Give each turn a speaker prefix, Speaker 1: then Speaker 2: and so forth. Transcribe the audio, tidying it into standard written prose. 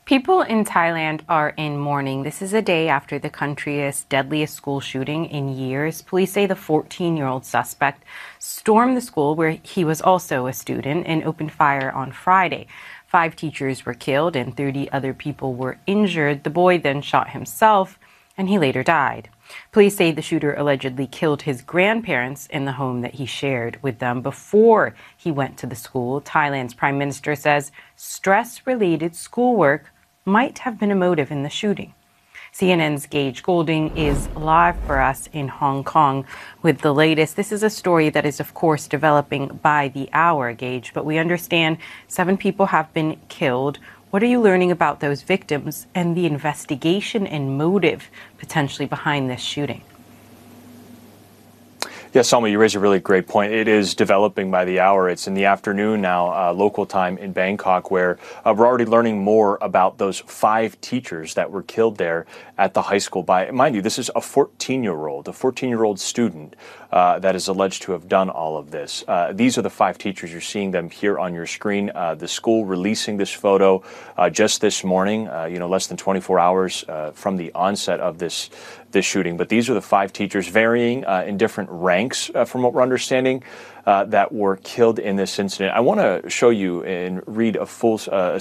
Speaker 1: People in Thailand are in mourning. This is a day after the country's deadliest school shooting in years. Police say the 14-year-old suspect stormed the school where he was also a student and opened fire on Friday. 5 teachers were killed and 30 other people were injured. The boy then shot himself and he later died. Police say the shooter allegedly killed his grandparents in the home that he shared with them before he went to the school. Thailand's prime minister says stress-related schoolwork might have been a motive in the shooting. CNN's Gage Golding is live for us in Hong Kong with the latest. This is a story that is, of course, developing by the hour, Gage, but we understand 7 people have been killed. What are you learning about those victims and the investigation and motive potentially behind this shooting?
Speaker 2: Yes, Salma, you raise a really great point. It is developing by the hour. It's in the afternoon now, local time in Bangkok, where we're already learning more about those 5 teachers that were killed there at the high school. Mind you, this is a 14-year-old student that is alleged to have done all of this. These are the 5 teachers. You're seeing them here on your screen. The school releasing this photo just this morning, less than 24 hours from the onset of this shooting. But these are the 5 teachers, varying in different ranks from what we're understanding, that were killed in this incident. I want to show you and read a full